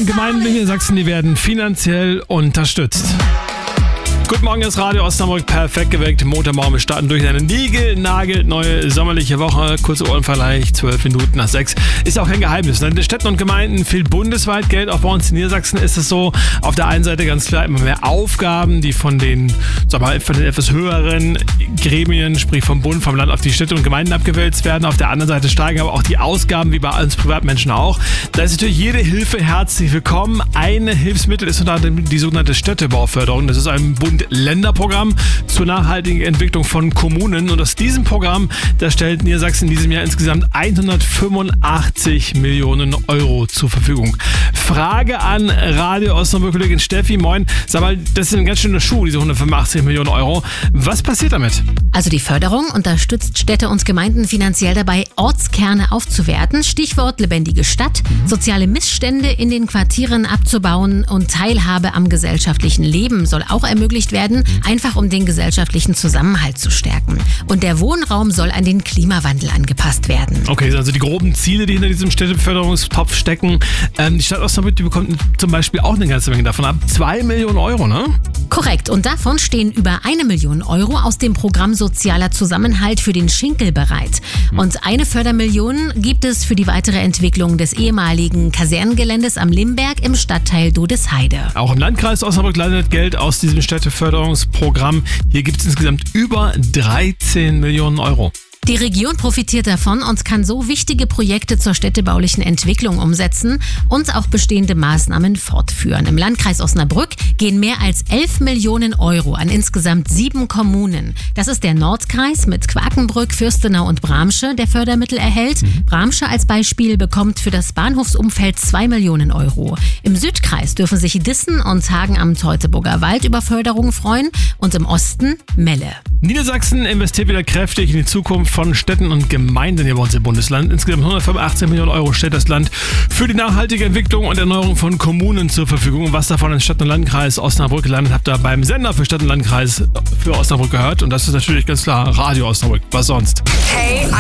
und Gemeinden in Sachsen, die werden finanziell unterstützt. Guten Morgen, das Radio Osnabrück, perfekt geweckt. Montagmorgen, wir starten durch eine niegelnagelneue sommerliche Woche. Kurze Ohrenvergleich, 12 Minuten nach 6. Ist auch kein Geheimnis. In den Städten und Gemeinden fehlt bundesweit Geld. Auch bei uns in Niedersachsen ist es so. Auf der einen Seite ganz klar immer mehr Aufgaben, die von den etwas höheren Gremien, sprich vom Bund, vom Land auf die Städte und Gemeinden abgewälzt werden. Auf der anderen Seite steigen aber auch die Ausgaben, wie bei uns Privatmenschen auch. Da ist natürlich jede Hilfe herzlich willkommen. Ein Hilfsmittel ist die sogenannte Städtebauförderung. Das ist ein Bund-Länder-Programm zur nachhaltigen Entwicklung von Kommunen. Und aus diesem Programm, da stellt Niedersachsen in diesem Jahr insgesamt 185 Millionen Euro zur Verfügung. Frage an Radio Osnabrück-Kollegin Steffi, moin. Sag mal, das ist ein ganz schöner Schuh, diese 185 Millionen Euro. Was passiert damit? Also die Förderung unterstützt Städte und Gemeinden finanziell dabei, Ortskerne aufzuwerten. Stichwort lebendige Stadt, soziale Missstände in den Quartieren abzubauen und Teilhabe am gesellschaftlichen Leben soll auch ermöglicht werden, einfach um den gesellschaftlichen Zusammenhalt zu stärken. Und der Wohnraum soll an den Klimawandel angepasst werden. Okay, also die groben Ziele, die hinter diesem Städteförderungstopf stecken. Die Stadt Osnabrück, die bekommt zum Beispiel auch eine ganze Menge davon ab. 2 Millionen Euro, ne? Korrekt. Und davon stehen über 1 Million Euro aus dem Programm Sozialer Zusammenhalt für den Schinkel bereit. Und eine Fördermillion gibt es für die weitere Entwicklung des ehemaligen Kasernengeländes am Limberg im Stadtteil Dodesheide. Auch im Landkreis Osnabrück landet Geld aus diesem Städteförderungsprogramm. Hier gibt es insgesamt über 13 Millionen Euro. Die Region profitiert davon und kann so wichtige Projekte zur städtebaulichen Entwicklung umsetzen und auch bestehende Maßnahmen fortführen. Im Landkreis Osnabrück gehen mehr als 11 Millionen Euro an insgesamt 7 Kommunen. Das ist der Nordkreis mit Quakenbrück, Fürstenau und Bramsche, der Fördermittel erhält. Bramsche als Beispiel bekommt für das Bahnhofsumfeld 2 Millionen Euro. Im Südkreis dürfen sich Dissen und Hagen am Teutoburger Wald über Förderungen freuen und im Osten Melle. Niedersachsen investiert wieder kräftig in die Zukunft von Städten und Gemeinden hier bei uns im Bundesland. Insgesamt 185 Millionen Euro stellt das Land für die nachhaltige Entwicklung und Erneuerung von Kommunen zur Verfügung. Und was davon in Stadt- und Landkreis Osnabrück landet, habt ihr beim Sender für Stadt- und Landkreis für Osnabrück gehört. Und das ist natürlich ganz klar Radio Osnabrück. Was sonst? Hey,